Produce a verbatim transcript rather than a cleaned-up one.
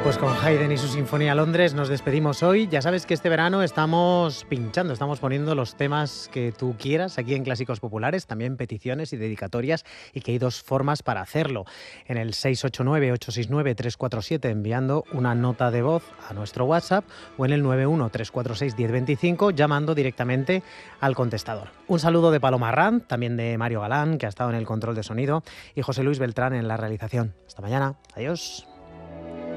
Pues con Haydn y su Sinfonía Londres nos despedimos hoy. Ya sabes que este verano estamos pinchando, estamos poniendo los temas que tú quieras aquí en Clásicos Populares, también peticiones y dedicatorias, y que hay dos formas para hacerlo. En el seis ocho nueve, ocho seis nueve, tres cuatro siete enviando una nota de voz a nuestro WhatsApp o en el nueve uno, tres cuatro seis, uno cero dos cinco llamando directamente al contestador. Un saludo de Paloma Arranz, también de Mario Galán, que ha estado en el control de sonido, y José Luis Beltrán en la realización. Hasta mañana. Adiós.